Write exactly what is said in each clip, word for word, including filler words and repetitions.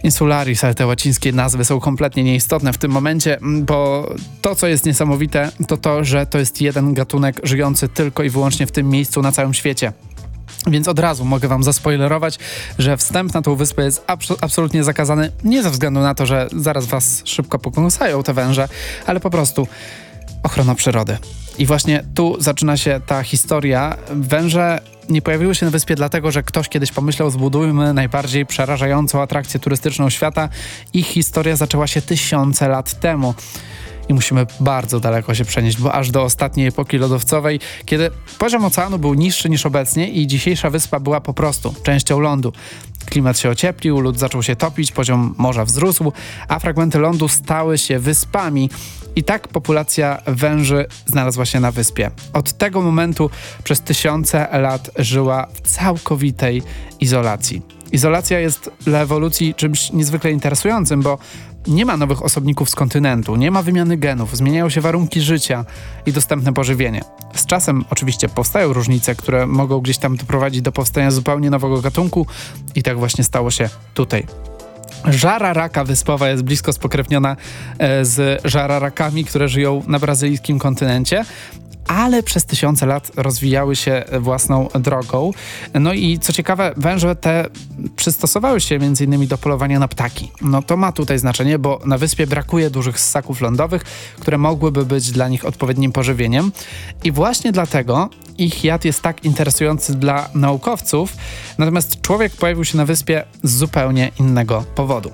Insularis, ale te łacińskie nazwy są kompletnie nieistotne w tym momencie, bo to, co jest niesamowite, to to, że to jest jeden gatunek żyjący tylko i wyłącznie w tym miejscu na całym świecie. Więc od razu mogę wam zaspoilerować, że wstęp na tą wyspę jest abs- absolutnie zakazany, nie ze względu na to, że zaraz was szybko pokąsają te węże, ale po prostu ochrona przyrody. I właśnie tu zaczyna się ta historia. Węże nie pojawiły się na wyspie dlatego, że ktoś kiedyś pomyślał, zbudujmy najbardziej przerażającą atrakcję turystyczną świata. Ich historia zaczęła się tysiące lat temu. I musimy bardzo daleko się przenieść, bo aż do ostatniej epoki lodowcowej, kiedy poziom oceanu był niższy niż obecnie i dzisiejsza wyspa była po prostu częścią lądu. Klimat się ocieplił, lód zaczął się topić, poziom morza wzrósł, a fragmenty lądu stały się wyspami. I tak populacja węży znalazła się na wyspie. Od tego momentu przez tysiące lat żyła w całkowitej izolacji. Izolacja jest dla ewolucji czymś niezwykle interesującym, bo nie ma nowych osobników z kontynentu, nie ma wymiany genów, zmieniają się warunki życia i dostępne pożywienie. Z czasem oczywiście powstają różnice, które mogą gdzieś tam doprowadzić do powstania zupełnie nowego gatunku i tak właśnie stało się tutaj. Żararaka wyspowa jest blisko spokrewniona e, z żararakami, które żyją na brazylijskim kontynencie, ale przez tysiące lat rozwijały się własną drogą. No i co ciekawe, węże te przystosowały się między innymi do polowania na ptaki. No to ma tutaj znaczenie, bo na wyspie brakuje dużych ssaków lądowych, które mogłyby być dla nich odpowiednim pożywieniem. I właśnie dlatego ich jad jest tak interesujący dla naukowców, natomiast człowiek pojawił się na wyspie z zupełnie innego powodu.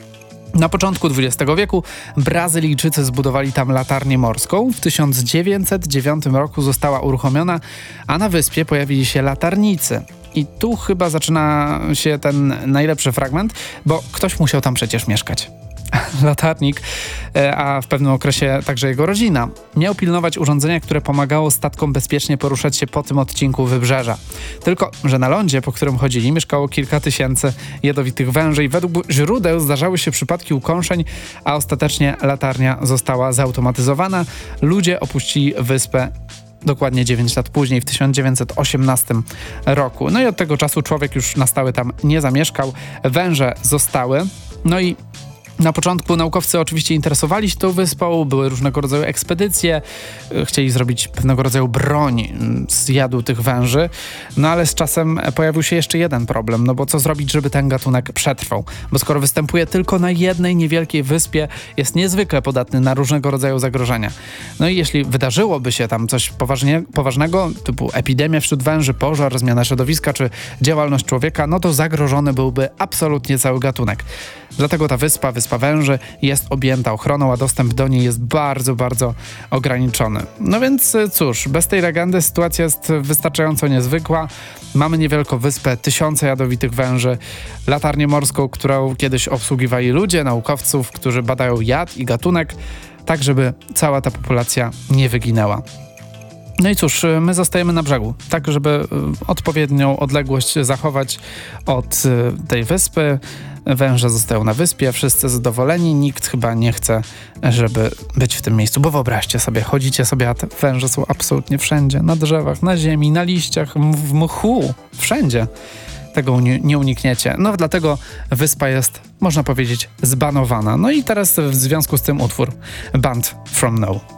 Na początku dwudziestego wieku Brazylijczycy zbudowali tam latarnię morską. W tysiąc dziewięćset dziewiątym roku została uruchomiona, a na wyspie pojawili się latarnicy. I tu chyba zaczyna się ten najlepszy fragment, bo ktoś musiał tam przecież mieszkać. Latarnik, a w pewnym okresie także jego rodzina, miał pilnować urządzenia, które pomagało statkom bezpiecznie poruszać się po tym odcinku wybrzeża. Tylko że na lądzie, po którym chodzili, mieszkało kilka tysięcy jadowitych węży i według źródeł zdarzały się przypadki ukąszeń, a ostatecznie latarnia została zautomatyzowana. Ludzie opuścili wyspę dokładnie dziewięć lat później, w tysiąc dziewięćset osiemnastym roku. No i od tego czasu człowiek już na stałe tam nie zamieszkał, węże zostały. No i na początku naukowcy oczywiście interesowali się tą wyspą, były różnego rodzaju ekspedycje, chcieli zrobić pewnego rodzaju broń z jadu tych węży, no ale z czasem pojawił się jeszcze jeden problem, no bo co zrobić, żeby ten gatunek przetrwał? Bo skoro występuje tylko na jednej niewielkiej wyspie, jest niezwykle podatny na różnego rodzaju zagrożenia. No i jeśli wydarzyłoby się tam coś poważnie, poważnego, typu epidemia wśród węży, pożar, zmiana środowiska czy działalność człowieka, no to zagrożony byłby absolutnie cały gatunek. Dlatego ta wyspa, wyspa węży jest objęta ochroną, a dostęp do niej jest bardzo, bardzo ograniczony. No więc cóż, bez tej legendy sytuacja jest wystarczająco niezwykła. Mamy niewielką wyspę, tysiące jadowitych węży, latarnię morską, którą kiedyś obsługiwali ludzie, naukowców, którzy badają jad i gatunek, tak żeby cała ta populacja nie wyginęła. No i cóż, my zostajemy na brzegu, tak żeby odpowiednią odległość zachować od tej wyspy. Węże zostają na wyspie, wszyscy zadowoleni, nikt chyba nie chce, żeby być w tym miejscu, bo wyobraźcie sobie, chodzicie sobie, a te węże są absolutnie wszędzie, na drzewach, na ziemi, na liściach, w mchu, wszędzie. Tego nie, nie unikniecie. No dlatego wyspa jest, można powiedzieć, zbanowana. No i teraz w związku z tym utwór Banned from No.